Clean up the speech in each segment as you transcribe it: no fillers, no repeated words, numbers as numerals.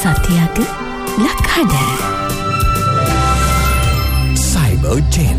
සතියක ලක්හඬ Cyber 10.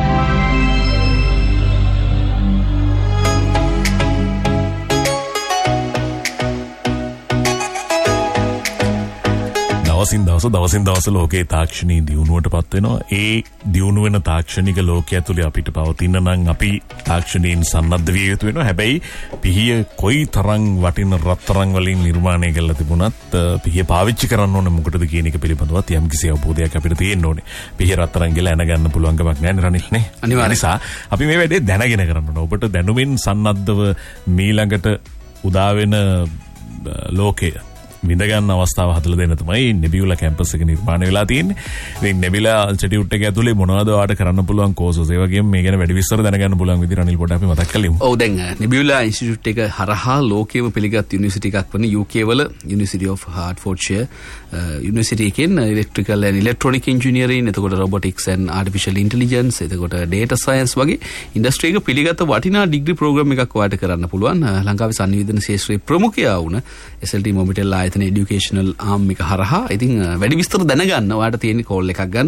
දවසින් දවස ලෝකයේ තාක්ෂණී දියුණුවට පත් වෙනවා. ඒ දියුණු වෙන තාක්ෂණික ලෝකයේ ඇතුලේ අපිට පවතින නම් අපි තාක්ෂණයෙන් සන්නද්ධ විය යුතු වෙනවා. හැබැයි පිහිය කොයි තරම් වටින රත්තරන් වලින් නිර්මාණය කරලා තිබුණත් පිහිය පාවිච්චි කරන්න ඕනේ මොකටද කියන එක පිළිබඳවත් යම්කිසි අවබෝධයක් අපිට තියෙන්න ඕනේ. පිහිය රත්තරන් කියලා එන ගන්න පුළුවන් කමක් නැහැ නේ රනිල් නේ. අනිවාර්යයෙන් අපි මේ වැඩේ දැනගෙන කරන්න ඕනේ. ඔබට දැනුමින් සන්නද්ධව මීළඟට උදා වෙන ලෝකයේ විඳ ගන්න අවස්ථාව හදලා දෙන්න තමයි නෙබියුලා කැම්පස් එක නිර්මාණය වෙලා තියෙන්නේ. ඉතින් නෙබියුලා ඉන්ස්ටිටියුට් එක ඇතුලේ මොනවද ඔයාලට කරන්න පුළුවන් කෝසස් ඒ වගේම මේ ගැන වැඩි විස්තර දැනගන්න පුළුවන් විදිහට අනිල් පොඩ්ඩක් අපි මතක් කරලිමු. ඔව් දැන් නෙබියුලා ඉන්ස්ටිටියුට් එක හරහා ලෝකයේම පිළිගත් යුනිවර්සිටි එකක් වන UK වල University of Hertfordshire යුනිවර්සිටි එකෙන් electrical and electronic engineering එතකොට robotics and artificial intelligence එතකොට data science වගේ ඉන්ඩස්ට්‍රි එක පිළිගත් වටිනා ඩිග්‍රී ප්‍රෝග්‍රෑම් එකක් ඔයාලට කරන්න පුළුවන්. ලංකාවේ සංනිවේදන ශාස්ත්‍රයේ ප්‍රමුඛයා වුණ SLT Mobitel එඩියුකේෂනල් ආම් එක හරහා ඉතින් වැඩි විස්තර දැනගන්න ඔයාලට තියෙන කෝල් එකක් ගන්න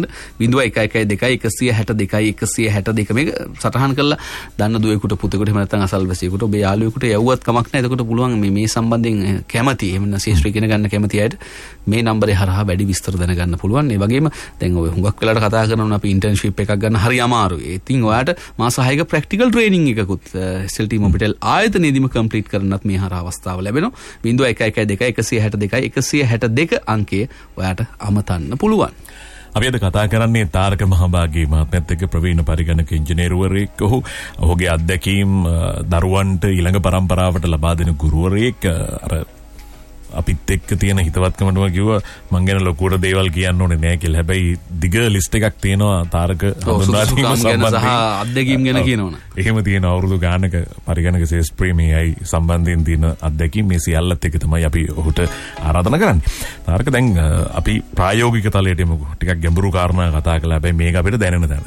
0112 162 162 මේක සටහන් කරලා දන්න දුවෙකුට පුතෙකුට එහෙම නැත්නම් අසල්වැසියෙකුට ඔබේ යාළුවෙකුට යවුවත් කමක් නැහැ. එතකොට පුළුවන් මේ සම්බන්ධයෙන් කැමති එහෙම නැත්නම් ශාස්ත්‍රය ඉගෙන ගන්න කැමති අයට මේ නම්බරේ හරහා වැඩි විස්තර දැනගන්න පුළුවන්. ඒ වගේම දැන් ඔය හුඟක් වෙලාවට කතා කරනවා අපි ඉන්ටර්න්ෂිප් එකක් ගන්න හරි අමාරුයි. ඉතින් ඔයාලට මාස 6ක ප්‍රැක්ටිකල් ට්‍රේනින් එකකුත් SLT Mobitel ආයතනයේදීම කම්ප්ලීට් කරන්නත් මේ හරහා අවස්ථාව ලැබෙනවා. 0112 162 අංකය ඔයාට අමතන්න පුළුවන්. අපි අද කතා කරන්නේ තාරක මහභාගී මහත්මයාත් එක්ක ප්‍රවීණ පරිගණක ඉංජිනේරුවරයෙක්. ඔහුගේ අත්දැකීම් දරුවන්ට ඊළඟ පරම්පරාවට ලබා දෙන ගුරුවරයෙක්. අර අපිත් එක්ක තියෙන හිතවත්කමටම කිව්වා මං ගැන ලොකුට දේවල් කියන්න ඕනේ නෑ කියලා. හැබැයි දිග ලිස්ට් එකක් තියෙනවා තාරක හඳුන්වා දීම සම්බන්ධයෙන් සහ අත්දැකීම් ගැන කියනවනේ. එහෙම තියෙන අවුරුදු ගානක පරිගණක ශාස්ත්‍රයේ මේයි සම්බන්ධයෙන් තියෙන අත්දැකීම් මේ සියල්ලත් එක්ක තමයි අපි ඔහුට ආරාධනා කරන්නේ. තාරක දැන් අපි ප්‍රායෝගික තලයට එමුකෝ. ටිකක් ගැඹුරු කාරණා කතා කළා. හැබැයි මේක අපිට දැනෙන තැන.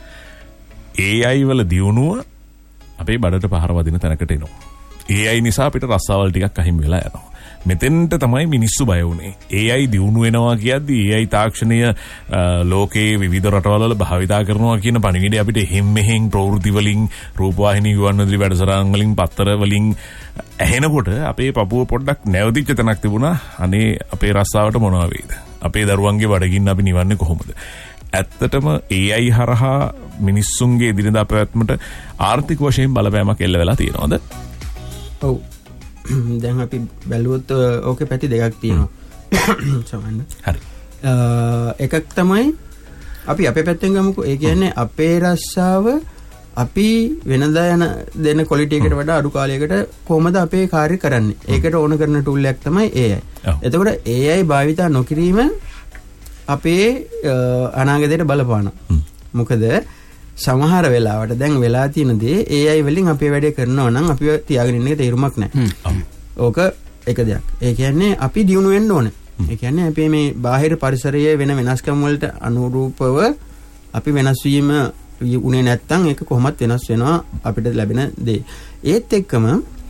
AI වල දියුණුව අපේ බඩට පහර වදින තැනකට එනවා. AI නිසා අපිට රස්සාවල් ටිකක් අහිමි වෙලා යනවා. මෙතෙන්ට තමයි මිනිස්සු බය වුනේ. AI දියුණු වෙනවා කියද්දී AI තාක්ෂණය ලෝකයේ විවිධ රටවල් වල භාවිතා කරනවා කියන පණිවිඩය අපිට එහෙම් මෙහෙන් ප්‍රවෘත්ති වලින් රූපවාහිනී ගුවන්විදුලි වැඩසටහන් වලින් පත්තර වලින් ඇහෙනකොට අපේ පපුව පොඩ්ඩක් නැවතිච්ච තැනක් තිබුණා. අනේ අපේ රස්සාවට මොනවා වෙයිද? අපේ දරුවන්ගේ බඩගින්න අපි නිවන්නේ කොහොමද? ඇත්තටම AI හරහා මිනිස්සුන්ගේ එදිනෙදා පැවැත්මට ආර්ථික වශයෙන් බලපෑමක් එල්ල වෙලා තියෙනවද? ඔව්. දැන් අපි බැලුවොත් ඕකේ පැති දෙකක් තියෙනවා. සමහරවිට. හරි. එකක් තමයි අපි අපේ පැත්තෙන් ගමුකෝ. ඒ කියන්නේ අපේ රස්සාව අපි වෙනදා යන දෙන ක්වොලිටි එකට වඩා අඩු කාලයකට කොහොමද අපේ කාර්ය කරන්නේ? ඒකට ඕන කරන ටූල් එකක් තමයි AI. එතකොට AI භාවිතා නොකිරීම අපේ අනාගතයට බලපානවා. මොකද සමහර වෙලාවට දැන් වෙලා තියෙන දේ AI වලින් අපේ වැඩේ කරනවා නම් අපිව තියාගෙන ඉන්න එක තේරුමක් නැහැ. ඕක එක දෙයක්. ඒ කියන්නේ අපි දියුණු වෙන්න ඕනේ. ඒ කියන්නේ අපි මේ බාහිර පරිසරයේ වෙන වෙනස්කම් වලට අනුරූපව අපි වෙනස් වීම උනේ නැත්තම් ඒක කොහොමත් වෙනස් වෙනවා අපිට ලැබෙන දේ. ඒත් එක්කම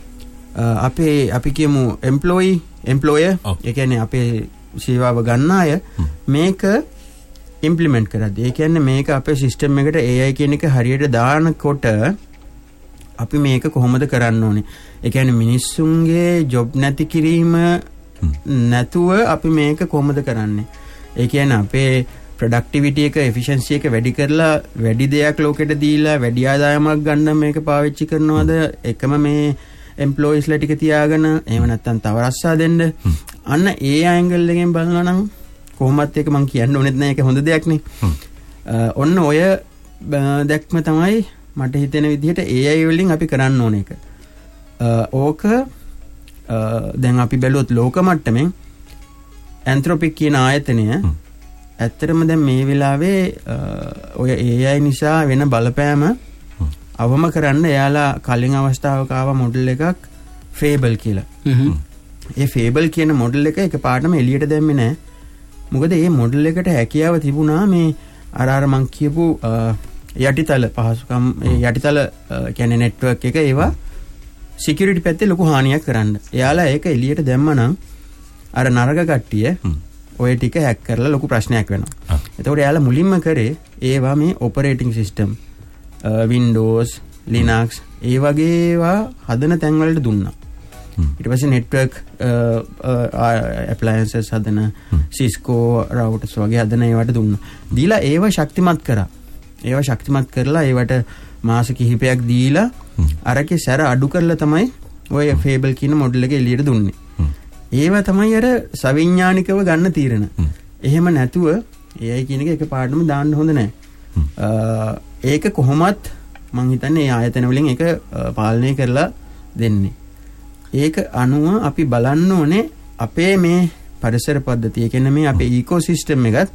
අපි කියමු employer ඒ කියන්නේ අපේ සේවාව ගන්න අය මේක ඉම්ප්ලිමන්ට් කරද්දී ඒ කියන්නේ මේක අපේ සිස්ටම් එකට AI කියන එක හරියට දානකොට අපි මේක කොහොමද කරන්න ඕනේ? ඒ කියන්නේ මිනිස්සුන්ගේ ජොබ් නැති කිරීම නැතුව අපි මේක කොහොමද කරන්නේ? ඒ කියන්නේ අපේ ප්‍රොඩක්ටිවිටි එක එෆිෂියන්සි එක වැඩි කරලා වැඩි දෙයක් ලෝකෙට දීලා වැඩි ආදායමක් ගන්න මේක පාවිච්චි කරනවද? එකම මේ එම්ප්ලොයිස්ලා ටික තියාගෙන එහෙම නැත්නම් තව රස්සා දෙන්න. අන්න ඒ ඇන්ගල් එකෙන් බලනවා නම් කොහොමත් ඒක මම කියන්න ඕනෙත් නෑ. ඒක හොඳ දෙයක් නේ. ඔන්න ඔය දැක්ම තමයි මට හිතෙන විදිහට AI වලින් අපි කරන්න ඕන එක. ඕක දැන් අපි බැලුවොත් ලෝක මට්ටමින් ඇන්ත්‍රොපික් කියන ආයතනය ඇත්තටම දැන් මේ වෙලාවේ ඔය AI නිසා වෙන බලපෑම අවම කරන්න එයාලා කලින් අවස්ථාවක ආව මොඩල් එකක් Fable කියලා. ඒ Fable කියන මොඩල් එක එකපාරටම එළියට දැම්මේ නෑ. මොකද මේ මොඩල් එකට හැකියාව තිබුණා මේ අර මං කියපු යටිතල පහසුකම් යටිතල කියන්නේ නෙට්වර්ක් එක ඒවා සිකියුරිටි පැත්තේ ලොකු හානියක් කරන්න. එයාලා ඒක එළියට දැම්මනම් අර නරක කට්ටිය ඔය ටික හැක් කරලා ලොකු ප්‍රශ්නයක් වෙනවා. එතකොට එයාලා මුලින්ම කරේ ඒවා මේ ඔපරේටිං සිස්ටම් Windows Linux ඒ වගේ ඒවා හදන තැන් වලට දුන්නා. ඊට පස්සේ නෙට්වර්ක් ඇප්ලයන්සස් හදන Cisco routers වගේ හදන ඒවට දුන්නා. දීලා ඒව ශක්තිමත් කරා. ඒව ශක්තිමත් කරලා ඒවට මාස කිහිපයක් දීලා අරකේ සැර අඩු කරලා තමයි ඔය Fable කියන මොඩල් එක එළියට දුන්නේ. ඒව තමයි අර සවිඥානිකව ගන්න තීරණ. එහෙම නැතුව AI කියන එක එකපාරටම දාන්න හොඳ නැහැ. ඒක කොහොමත් මං හිතන්නේ ඒ ආයතන වලින් ඒක පාලනය කරලා දෙන්නේ. ඒක අනුව අපි බලන්න ඕනේ අපේ මේ පරිසර පද්ධතිය කියන්නේ මේ අපේ ඉකෝසිස්ටම් එකත්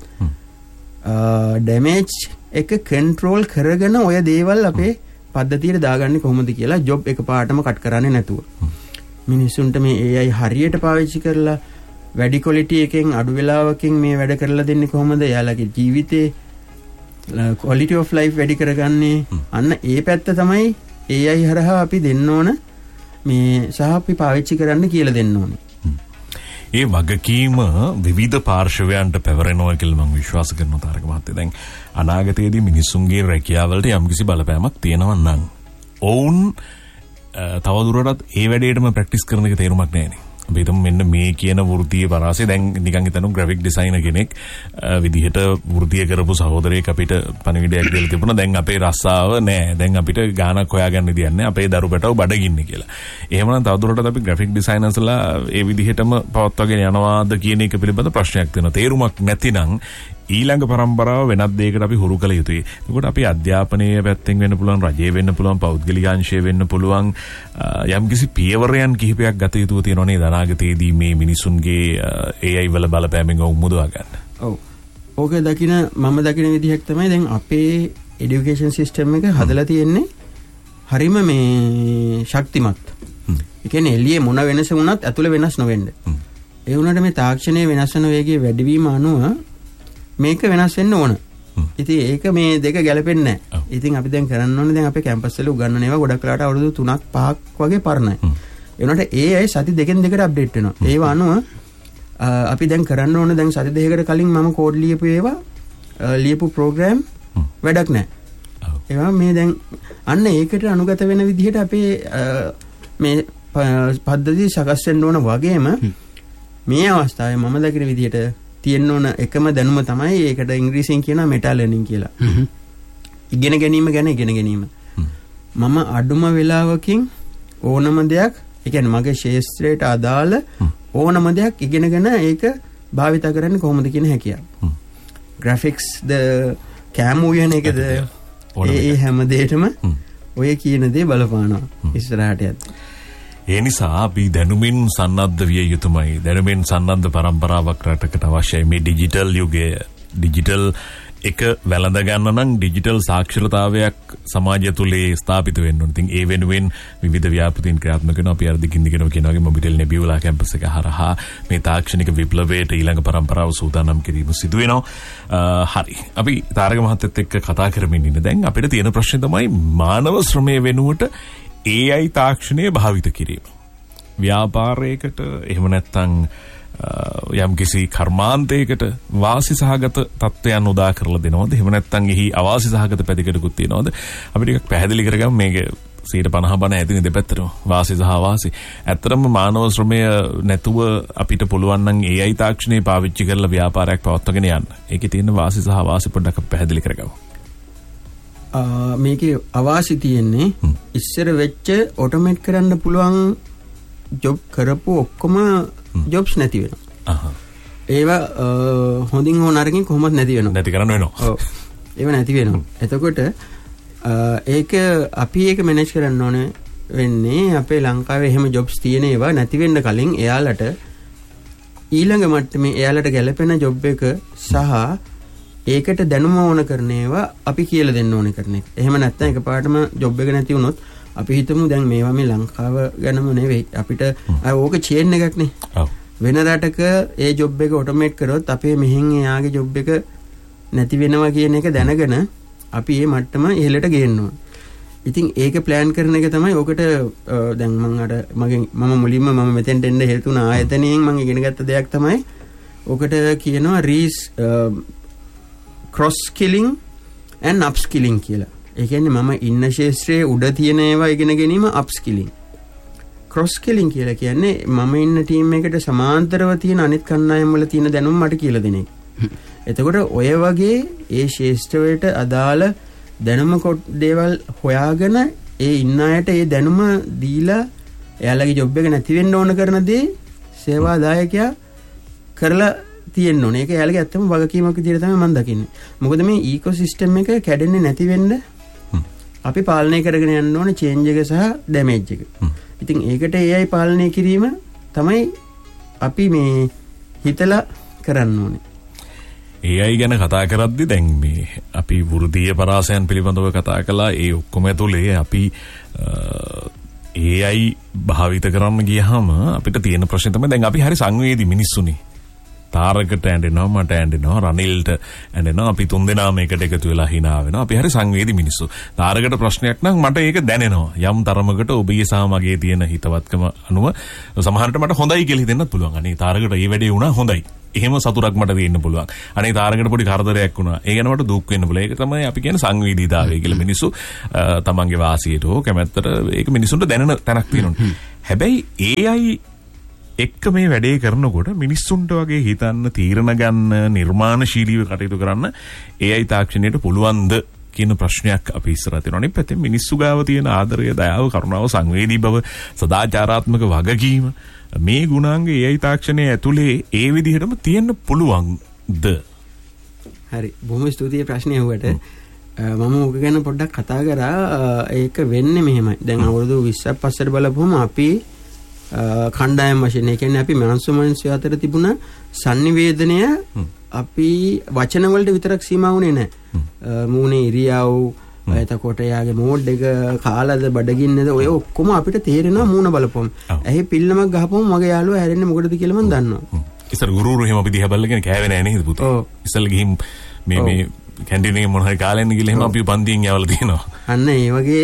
ඩැමේජ් එක කන්ට්‍රෝල් කරගෙන ඔය දේවල් අපේ පද්ධතියට දාගන්නේ කොහොමද කියලා ජොබ් එකපාරටම කට් කරන්නේ නැතුව. මිනිස්සුන්ට මේ AI හරියට පාවිච්චි කරලා වැඩි ක්වොලිටි එකෙන් අඩු වෙලාවකින් මේ වැඩ කරලා දෙන්නේ කොහොමද? එයාලගේ ජීවිතේ quality of life වැඩි කරගන්නේ. අන්න ඒ පැත්ත තමයි AI හරහා අපි දෙන්න ඕන මේ සහ අපි පාවිච්චි කරන්න කියලා දෙන්න ඕනේ. ඒ වගකීම විවිධ පාර්ශවයන්ට පැවරෙනවා කියලා මම විශ්වාස කරනවා තාරක මහත්තයා. දැන් අනාගතයේදී මිනිසුන්ගේ රැකියාවලට යම්කිසි බලපෑමක් තියෙනවා නම් ඔවුන් තවදුරටත් ඒ වැඩේටම ප්‍රැක්ටිස් කරන එක තේරුමක් නැහැ නේ. අපි හිතමු මෙන්න මේ කියන වෘත්තීය පරාසය දැන් නිකන් හිතමු ග්‍රැෆික් ඩිසයිනර් කෙනෙක් විදිහට වෘත්තීය කරපු සහෝදරයෙක් අපිට පණිවිඩයක් දෙලා තිබුණා. දැන් අපේ රස්සාව නෑ. දැන් අපිට ගාණක් හොයාගන්න විදියක් නෑ. අපේ දරු පැටව බඩගින්නේ කියලා. එහෙමනම් තවදුරටත් අපි ග්‍රැෆික් ඩිසයිනර්ස්ලා ඒ විදිහටම පවත්වාගෙන යනවාද කියන එක පිළිබඳ ප්‍රශ්නයක් තියෙනවා. තේරුමක් නැතිනම් ඊළඟ પરම්පරාව වෙනත් දෙයකට අපි හුරු කළ යුතුයි. එතකොට අපි අධ්‍යාපනයේ පැත්තෙන් වෙන්න පුළුවන්, රජයේ වෙන්න පුළුවන්, පෞද්ගලිකාංශයේ වෙන්න පුළුවන් යම්කිසි පියවරයන් කිහිපයක් ගත යුතු තියෙනවා නේද අනාගතයේදී මේ මිනිසුන්ගේ AI වල බලපෑමෙන් උමුදවා ගන්න. ඔව්. ඕක මම දකින විදිහක් තමයි දැන් අපේ এডুকেෂන් සිස්ටම් එක හදලා තියෙන්නේ හරිම මේ ශක්තිමත්. ඒ කියන්නේ එළියේ මොන වෙනස වුණත් ඇතුළේ වෙනස් නොවෙන්න. ඒ වුණාට මේ තාක්ෂණයේ වෙනස් වෙන වේගයේ වැඩිවීම අනුව මේක වෙනස් වෙන්න ඕන. ඉතින් ඒක මේ දෙක ගැලපෙන්නේ නැහැ. ඉතින් අපි දැන් කරන්න ඕනේ දැන් අපේ කැම්පස් වල උගන්වන ඒවා ගොඩක් වෙලාට අවුරුදු 3ක් 5ක් වගේ පරණයි. ඒ වුණාට AI සති දෙකෙන් දෙකට අප්ඩේට් වෙනවා. ඒව අනුව අපි දැන් කරන්න ඕනේ දැන් සති දෙකකට කලින් මම කෝඩ් ලියපු ප්‍රෝග්‍රෑම් වැඩක් නැහැ. ඒවා මේ දැන් අන්න ඒකට අනුගත වෙන විදිහට අපේ මේ පද්ධතිය සකස් වෙන්න ඕන වගේම මේ අවස්ථාවේ මම දකින විදිහට තියෙන්න ඕන එකම දැනුම තමයි ඒකට ඉංග්‍රීසියෙන් කියනවා මෙටා ලර්නින් කියලා. ඉගෙන ගැනීම ගැන ඉගෙන ගැනීම. මම අඩුම වෙලාවකින් ඕනම දෙයක්, ඒ කියන්නේ මගේ ශාස්ත්‍රයට අදාළ ඕනම දෙයක් ඉගෙනගෙන ඒක භාවිත කරන්නේ කොහොමද කියන හැකියාව. graphics ද කැමු යන එකද ඒ හැම දෙයකම ඔය කියන දේ බලපානවා ඉස්සරහට යද්දී. ඒ නිසා අපි දැනුමින් සන්නද්ධ විය යුතුමයි. දැනුමින් සන්නද්ධ પરම්පරාවක් රටකට අවශ්‍යයි. මේ ඩිජිටල් යුගයේ ඩිජිටල් එක වැළඳ ගන්න නම් ඩිජිටල් සාක්ෂරතාවයක් සමාජය තුලේ ස්ථාපිත වෙන්න ඕනේ. ඉතින් ඒ වෙනුවෙන් විවිධ ව්‍යාපෘතීන් ක්‍රියාත්මක වෙනවා. අපි අර දිගින් දිගටම කියනවා වගේ මොබිටෙල් නෙබියුලා කැම්පස් එක හරහා මේ තාක්ෂණික විප්ලවයට ඊළඟ પરම්පරාව සූදානම් කිරීම සිදු වෙනවා. හරි. අපි තාරක මහත්තයත් එක්ක කතා කරමින් ඉන්න දැන් අපිට තියෙන ප්‍රශ්නේ තමයි මානව ශ්‍රමය වෙනුවට AI තාක්ෂණය භාවිත කිරීම. ව්‍යාපාරයකට එහෙම නැත්නම් යම්කිසි කර්මාන්තයකට වාසි සහගත තත්ත්වයන් උදා කරලා දෙනවද? එහෙම නැත්නම් එහි අවාසි සහගත පැතිකඩකුත් තියෙනවද? අපි ටිකක් පැහැදිලි කරගමු මේක 50 බණ ඇතිනේ දෙපැත්තටම වාසි සහ අවාසි. ඇත්තටම මානව ශ්‍රමය නැතුව අපිට පුළුවන් නම් AI තාක්ෂණය පාවිච්චි කරලා ව්‍යාපාරයක් පවත්වාගෙන යන්න. ඒකේ තියෙන වාසි සහ අවාසි පොඩ්ඩක් පැහැදිලි කරගමු. මේකේ අවාසි තියෙන්නේ ඉස්සර වෙච්ච ඔටෝමේට් කරන්න පුළුවන් ජොබ් කරපු ඔක්කොම ජොබ්ස් නැති වෙනවා. ඒවා හොඳින් හෝ නරකින් කොහොමද නැති වෙනවා. නැති කරන්න වෙනවා. ඔව්. ඒවා නැති වෙනවා. එතකොට ඒක අපි ඒක මැනේජ් කරන්න ඕනේ වෙන්නේ අපේ ලංකාවේ එහෙම ජොබ්ස් තියෙන ඒවා නැති වෙන්න කලින් එයාලට ඊළඟ මට්ටමේ එයාලට ගැලපෙන ජොබ් එක සහ ඒකට දැනුම ඕන කරන ඒවා අපි කියලා දෙන්න ඕනේ කරන එක. එහෙම නැත්නම් එකපාරටම ජොබ් එක නැති වුණොත් අපි හිතමු දැන් මේවා මේ ලංකාව ගැනම නෙවෙයි අපිට ඕක චේන් එකක් නේ. ඔව්. වෙන රටක ඒ ජොබ් එක ඔටෝමේට් කරොත් අපේ මෙහෙන් එයාගේ ජොබ් එක නැති වෙනවා කියන එක දැනගෙන අපි මේ මට්ටම ඉහළට ගේන්න ඕන. ඉතින් ඒක ප්ලෑන් කරන එක තමයි ඔකට දැන් මම මුලින්ම මෙතෙන්ට එන්න හේතු වුණ ආයතනයෙන් මම ඉගෙන ගත්ත දෙයක් තමයි ඔකට කියනවා cross skilling and upskilling කියලා. ඒ කියන්නේ මම ඉන්න ශාස්ත්‍රයේ උඩ තියෙන ඒවා ඉගෙන ගැනීම upskilling. cross skilling කියලා කියන්නේ මම ඉන්න ටීම් එකට සමාන්තරව තියෙන අනිත් කණ්ඩායම් වල තියෙන දැනුම මට කියලා දෙන එක. එතකොට ඔය වගේ ඒ ශාස්ත්‍රයට අදාළ දැනුම දේවල් හොයාගෙන ඒ ඉන්න අයට ඒ දැනුම දීලා එයාලගේ ජොබ් එක නැති වෙන්න ඕන කරන දේ සේවාදායකයා කරලා තියෙන්න ඕනේ. ඒක එයාලගේ ඇත්තම වගකීමක් විදිහට තමයි මම දකින්නේ. මොකද මේ ඉකෝසිස්ටම් එක කැඩෙන්නේ නැති වෙන්න අපි පාලනය කරගෙන යන්න ඕනේ චේන්ජ් එක සහ ඩැමේජ් එක. ඉතින් ඒකට AI පාලනය කිරීම තමයි අපි මේ හිතලා කරන්න ඕනේ. AI ගැන කතා කරද්දි දැන් මේ අපි වෘත්තීය පරාසයන් පිළිබඳව කතා කළා. ඒ ඔක්කොම ඇතුලේ අපි AI භාවිත කරන්න ගියහම අපිට තියෙන ප්‍රශ්නේ තමයි දැන් අපි හරි සංවේදී මිනිස්සුනේ. තාරකට ඇඬෙනවා, මට ඇඬෙනවා, රනිල්ට ඇඬෙනවා. අපි තුන් දෙනාම එකට එකතු වෙලා hina වෙනවා. අපි හරි සංවේදී මිනිස්සු. තාරකට ප්‍රශ්නයක් නම් මට ඒක දැනෙනවා. යම් තරමකට ඔබේ සහ මගේ තියෙන හිතවත්කම අනුව සමහරට මට හොඳයි කියලා හිතෙන්නත් පුළුවන්. අනේ තාරකට මේ වැඩේ වුණා හොඳයි. එහෙම සතුටක් මට දෙන්න පුළුවන්. අනේ තාරකට පොඩි කරදරයක් වුණා. ඒ ගැන මට දුක් වෙන්න පුළුවන්. ඒක තමයි අපි කියන්නේ සංවේදීතාවය කියලා. මිනිස්සු තමන්ගේ වාසියට හෝ කැමැත්තට ඒක මිනිසුන්ට දැනෙන තැනක් තියෙනවා. හැබැයි AI එක්ක මේ වැඩේ කරනකොට මිනිස්සුන්ට වගේ හිතන්න, තීරණ ගන්න, නිර්මාණශීලීව කටයුතු කරන්න AI තාක්ෂණයට පුළුවන්ද කියන ප්‍රශ්නයක් අපි ඉස්සරහ තියෙනවා. අනිත් පැත්තෙන් මිනිස්සු ගාව තියෙන ආදරය, දයාව, කරුණාව, සංවේදී බව, සදාචාරාත්මක වගකීම මේ ගුණාංග AI තාක්ෂණයේ ඇතුලේ ඒ විදිහටම තියෙන්න පුළුවන්ද? හරි. බොහොම ස්තුතියි ප්‍රශ්නේ අහුවට. මම ඔක ගැන පොඩ්ඩක් කතා කරා. ඒක වෙන්නේ මෙහෙමයි. දැන් අවුරුදු 20ක් පස්සට බලපුවම අපි කණ්ඩායම් වශයෙන්, ඒ කියන්නේ අපි මනුස්ස අතර තිබුණ sannivedanaya අපි වචන වලට විතරක් සීමා වුණේ නැහැ. මූණේ ඉරියව්, එතකොට යාගේ මෝඩ් එක කාලද බඩගින්නද ඔය ඔක්කොම අපිට තේරෙනවා මූණ බලපොම. ඇහි පිල්ලමක් ගහපොම මගේ යාළුවා හැරෙන්නේ මොකටද කියලා මම දන්නවා. ඉස්සර ගුරුවරු එහෙම අපි දිහා බලගෙන කෑවේ නැහැ නේද පුතේ? ඉස්සල්ලා ගිහින් මේ කැන්ටින් එකේ මොන හරි කාලෙන්න ගිහලා එහෙම අපි පන්තියෙන් යවලා තියෙනවා. අන්න ඒ වගේ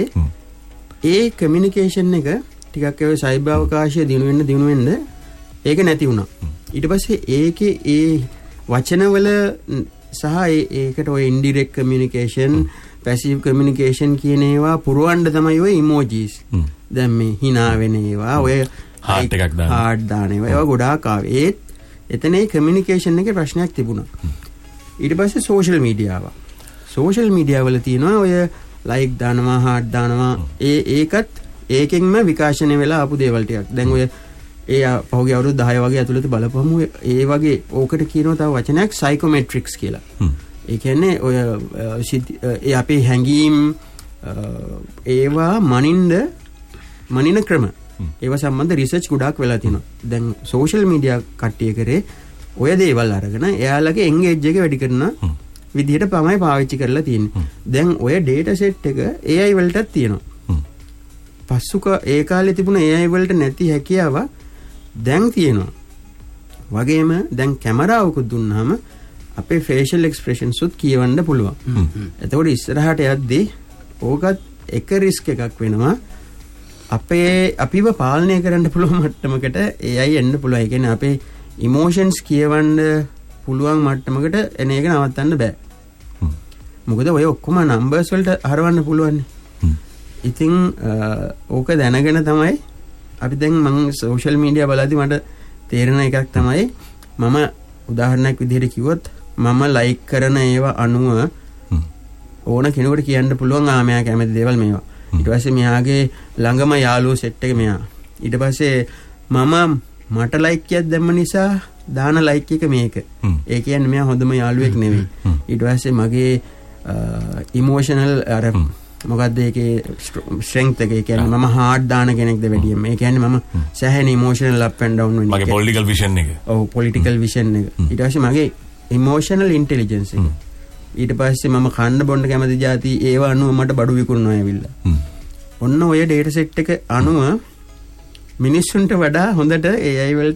ඒ කමියුනිකේෂන් එක ටිකක් ඒ සයිබර් අවකාශය දිනු වෙන්න ඒක නැති වුණා. ඊට පස්සේ ඒකේ ඒ වචනවල සහ ඒකට ඔය ඉන්ඩිරෙක්ට් කමියුනිකේෂන්, පැසිව් කමියුනිකේෂන් කියන ඒවා පුරවන්න තමයි ඔය ඉමෝජිස්. දැන් මේ hina වෙන ඒවා, ඔය හાર્ට් එකක් දාන. හાર્ට් දාන ඒවා ගොඩාක් ආවේ. එතනේ කමියුනිකේෂන් එකේ ප්‍රශ්නයක් තිබුණා. ඊට පස්සේ සෝෂල් මීඩියා ආවා. සෝෂල් මීඩියා වල තියෙනවා ඔය ලයික් දානවා, හાર્ට් දානවා. ඒකත් ඒකෙන්ම විකාශනය වෙලා ආපු දේවල් ටිකක්. දැන් ඔය පහුගිය අවුරුදු 10 වගේ ඇතුළත බලපුවම ඒ වගේ ඕකට කියනවා තව වචනයක් සයිකෝමෙට්‍රික්ස් කියලා. ඒ කියන්නේ ඔය අපේ හැඟීම් ඒවා මනින ක්‍රම. ඒවා සම්බන්ධ රිසර්ච් ගොඩාක් වෙලා තියෙනවා. දැන් සෝෂල් මීඩියා කට්ටිය කරේ ඔය දේවල් අරගෙන එයාලගේ එන්ගේජ් එක වැඩි කරන විදිහට තමයි පාවිච්චි කරලා තියෙන්නේ. දැන් ඔය ඩේටා සෙට් එක AI වලටත් තියෙනවා. පස්සුක ඒ කාලේ තිබුණ AI වලට නැති හැකියාව දැන් තියෙනවා. වගේම දැන් කැමරාවකුත් දුන්නාම අපේ facial expressions උත් කියවන්න පුළුවන්. එතකොට ඉස්සරහට යද්දී ඕකත් එක රිස්ක් එකක් වෙනවා. අපිව පාලනය කරන්න පුළුවන් මට්ටමකට AI එන්න පුළුවන්. ඒ කියන්නේ අපේ emotions කියවන්න පුළුවන් මට්ටමකට එන එක නවත්තන්න බෑ. මොකද ඔය ඔක්කොම numbers වලට හරවන්න පුළුවන්. ඉතින් ඕක දැනගෙන තමයි අපි දැන් මම සෝෂල් මීඩියා බලද්දි මට තේරෙන එකක් තමයි මම උදාහරණයක් විදිහට කිව්වොත් මම ලයික් කරන ඒවා අනුව ඕන කෙනෙකුට කියන්න පුළුවන් මෙයා කැමති දේවල් මේවා. ඊට පස්සේ මෙයාගේ ළඟම යාළුවෝ සෙට් එක මෙයා. ඊට පස්සේ මට ලයික් එකක් දැම්ම නිසා දාන ලයික් එක මේක. ඒ කියන්නේ මෙයා හොඳම යාළුවෙක් නෙවෙයි. ඊට පස්සේ මගේ ඉමෝෂනල් අර මොකද්ද ඒකේ ස්ට්‍රෙන්ග්ත් එක. ඒ කියන්නේ මම හાર્ඩ් දාන කෙනෙක්ද වැඩියෙන්. ඒ කියන්නේ මම සෑහෙන ඉමෝෂනල් අප් ඇන්ඩ් ඩවුන් වෙන. මගේ පොලිටිකල් විෂන් එක. ඔව් පොලිටිකල් විෂන් එක. ඊට පස්සේ මගේ ඉමෝෂනල් ඉන්ටෙලිජන්ස් එක. ඊට පස්සේ මම කන්න බොන්න කැමති જાති ඒව අනුව මට බඩු විකුණනවා ඇවිල්ලා. ඔන්න ඔය ඩේටා සෙට් එක අනුව මිනිස්සුන්ට වඩා හොඳට AI වලට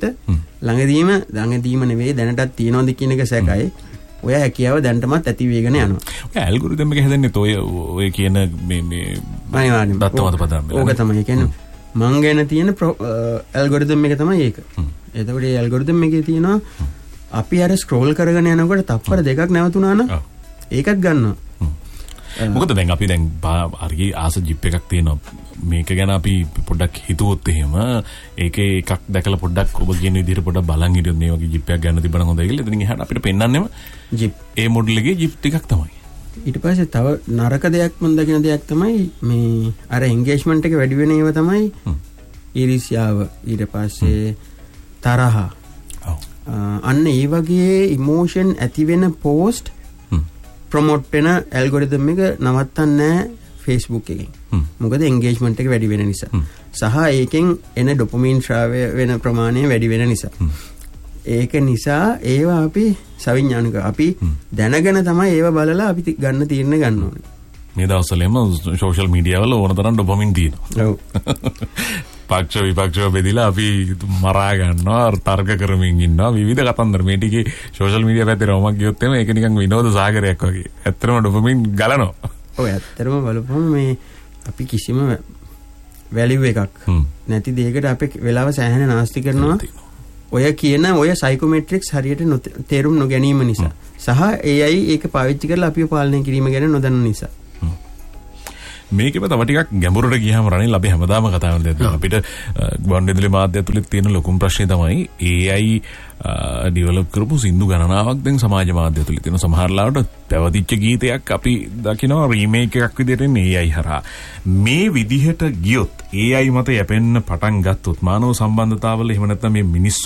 ළඟදීම නෙවෙයි දැනටත් තියනවද කියන එක සැකයි. ඔය හැකියාව දැනටමත් ඇති වෙගෙන යනවා. ඔය ඇල්ගොරිතම් එක හැදෙන්නේ ඔය කියන මේ අනිවාර්යයෙන්ම දත්තමත පදම්. ඕක තමයි. ඒ කියන්නේ මං ගැන තියෙන ඇල්ගොරිතම් එක තමයි ඒක. එතකොට මේ ඇල්ගොරිතම් එකේ තියෙනවා අපි අර ස්ක්‍රෝල් කරගෙන යනකොට තප්පර දෙකක් නැවතුණා නම් ඒකත් ගන්නවා. මොකද දැන් අපි දැන් අරගේ ආස ජිප් එකක් තියෙනවා. මේක ගැන අපි පොඩ්ඩක් හිතුවොත් එහෙම ඒකේ එකක් දැකලා පොඩ්ඩක් ඔබ කියන විදිහට පොඩ්ඩක් බලන් හිටියොත් මේ වගේ ජිප් එකක් ගන්න තිබුණා හොඳයි කියලා. එතනින් එහාට අපිට පෙන්වන්නෙම ජිප් ඒ මොඩල් එකේ ජිප් ටිකක් තමයි. ඊට පස්සේ තව නරක දෙයක් මම දකින දෙයක් තමයි මේ අර එන්ගේජ්මන්ට් එක වැඩි වෙන ඒවා තමයි ඊර්ෂ්‍යාව, ඊට පස්සේ තරහ. අන්න ඒ වගේ ඉමෝෂන් ඇති වෙන පෝස්ට් ප්‍රොමෝට් වෙන ඇල්ගොරිතම් එක නවත්තන්නේ නැහැ Facebook එකෙන්. මොකද එන්ගේජ්මන්ට් එක වැඩි වෙන නිසා. සහ ඒකෙන් එන ඩොපමින් ශ්‍රාවය වෙන ප්‍රමාණය වැඩි වෙන නිසා. ඒක නිසා ඒවා අපි සවිඥානික අපි දැනගෙන තමයි ඒවා බලලා අපි ගන්න තීරණ ගන්න ඕනේ. මේ දවස්වලම සෝෂල් මීඩියා වල ඕන තරම් ඩොපමින් තියෙනවා. ඔව්. පක්ෂ විපක්ෂව බෙදලා අපි මරා ගන්නවා, තර්ක කරමින් ඉන්නවා, විවිධ කතන්දර. මේ ටිකේ සෝෂල් මීඩියා පැත්තේ රවමක් ගියොත් එමේ ඒක නිකන් විනෝද සාගරයක් වගේ. ඇත්තටම ඩොපමින් ගලනවා. ඔය ඇත්තටම බලපුවම මේ අපි කිසිම වැලියු එකක් නැති දෙයකට අපේ වෙලාව සෑහෙන නාස්ති කරනවා. ඔය කියන ඔය සයිකෝමෙට්‍රික්ස් හරියට තේරුම් නොගැනීම නිසා සහ AI ඒක පාවිච්චි කරලා අපිව පාලනය කිරීම ගැන නොදන්න නිසා. මේකෙම තව ටිකක් ගැඹුරට ගියාම රනිල් අපි හැමදාම කතා කරන දේ අපිට ගුවන්විදුලි මාධ්‍ය ඇතුළේ තියෙන ලොකුම ප්‍රශ්නේ තමයි AI ඩෙවලොප් කරපු සින්දු ගණනාවක් දැන් සමාජ මාධ්‍ය ඇතුළේ තියෙන සමහර ලාවට පැවතිච්ච ගීතයක් අපි දකිනවා රීමේක් එකක් විදිහට එන්නේ AI හරහා. මේ විදිහට ගියොත් AI මත යැපෙන්න පටන් ගත්තොත් මානව සම්බන්ධතාවල එහෙම නැත්නම් මේ මිනිස්සු